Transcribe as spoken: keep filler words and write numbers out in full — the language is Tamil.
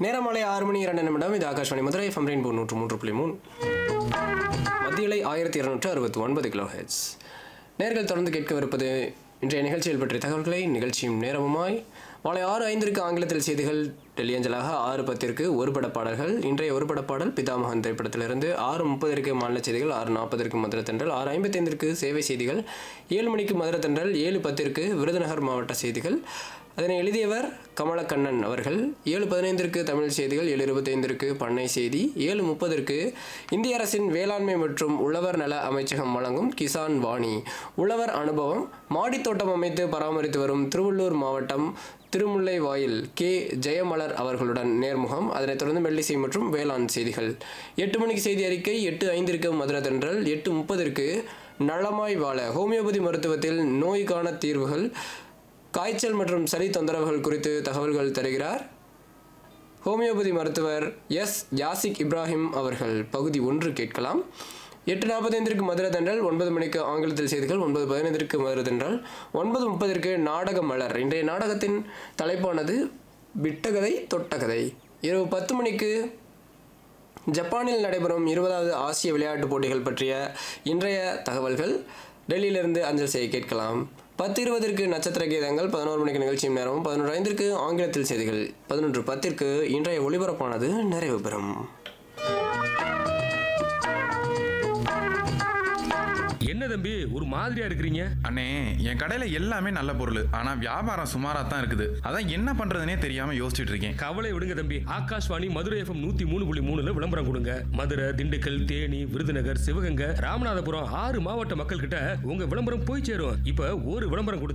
நேரம் மாலை ஆறு மணி இரண்டு நிமிடம். இது ஆகாஷ்வாணி மதுரை எஃப்எம் ரெயின்போ நூற்று மூன்று புள்ளி மூணு. மத்தியலை ஆயிரத்தி இருநூற்று அறுபத்தி ஒன்பது கிலோ ஹெட்ஸ். நேர்கள் தொடர்ந்து கேட்கவிருப்பது இன்றைய நிகழ்ச்சியில் பற்றிய தகவல்களை நிகழ்ச்சியும் நேரமுமாய். மாலை ஆறு ஐந்திற்கு ஆங்கிலத்தில் செய்திகள் டெல்லி அஞ்சலாக. ஆறு பத்திற்கு ஒரு படப்பாடல்கள். இன்றைய ஒரு படப்பாடல் பிதாமகன் திரைப்படத்திலிருந்து. ஆறு முப்பதற்கு மாநில செய்திகள். ஆறு நாற்பதற்கு மதுரை தென்றல். ஆறு ஐம்பத்தி ஐந்திற்கு சேவை செய்திகள். ஏழு மணிக்கு மதுரை தென்றல். ஏழு பத்திற்கு விருதுநகர் மாவட்ட செய்திகள். அதனை எழுதியவர் கமலக்கண்ணன் அவர்கள். ஏழு பதினைந்திற்கு தமிழ் செய்திகள். ஏழு இருபத்தைந்திற்கு பண்ணை செய்தி. ஏழு முப்பதற்கு இந்திய அரசின் வேளாண்மை மற்றும் உழவர் நல அமைச்சகம் வழங்கும் கிசான் வாணி. உழவர் அனுபவம். மாடித்தோட்டம் அமைத்து பராமரித்து வரும் திருவள்ளூர் மாவட்டம் திருமுல்லை வாயில் கே ஜெயமலர் அவர்களுடன் நேர்முகம். அதனைத் தொடர்ந்து மெல்லிசை மற்றும் வேளாண் செய்திகள். எட்டு மணிக்கு செய்தி அறிக்கை. எட்டு ஐந்திற்கு மதுரை தென்றல். எட்டு முப்பதற்கு நலமாய் வாழ ஹோமியோபதி மருத்துவத்தில் நோய்க்கான தீர்வுகள், காய்ச்சல் மற்றும் சளி தொந்தரவுகள் குறித்து தகவல்கள் தருகிறார் ஹோமியோபதி மருத்துவர் எஸ் யாசிக் இப்ராஹிம் அவர்கள். பகுதி ஒன்று கேட்கலாம். எட்டு நாற்பத்தைந்திற்கு மதுரை தென்றல். ஒன்பது மணிக்கு ஆங்கிலத்தில் செய்திகள். ஒன்பது பதினைந்திற்கு மதுரை தென்றல். ஒன்பது முப்பதற்கு நாடக மலர். இன்றைய நாடகத்தின் தலைப்பானது விட்டகதை தொட்டகதை. இரவு பத்து மணிக்கு ஜப்பானில் நடைபெறும் இருபதாவது ஆசிய விளையாட்டுப் போட்டிகள் பற்றிய இன்றைய தகவல்கள் டெல்லியிலிருந்து அஞ்சல் செய்ய கேட்கலாம். பத்து இருபதற்கு நட்சத்திர கீதங்கள். பதினோரு மணிக்கு நிகழ்ச்சியும் நேரமும். பதினொன்று ஐந்திற்கு ஆங்கிலத்தில் செய்திகள். பதினொன்று பத்திற்கு இன்றைய ஒளிபரப்பானது நிறைவு பெறும். என்ன தம்பி ஒரு மாதிரியா இருக்கிறீங்க? அண்ணே, என் கடையில எல்லாமே நல்ல பொருள், ஆனா வியாபாரம் சுமாரா தான் இருக்குது. அதான் என்ன பண்றதுனே தெரியாம யோசிச்சுட்டு இருக்கேன். கவலை விடுங்க தம்பி, ஆகாஷ்வாணி மதுரை எஃப்எம் நூத்தி மூணு புள்ளி மூணுல விளம்பரம் கொடுங்க. மதுரை, திண்டுக்கல், தேனி, விருதுநகர், சிவகங்கை, ராமநாதபுரம் ஆறு மாவட்ட மக்கள் கிட்ட உங்க விளம்பரம் போய் சேரும். இப்ப ஒரு விளம்பரம் கொடுத்து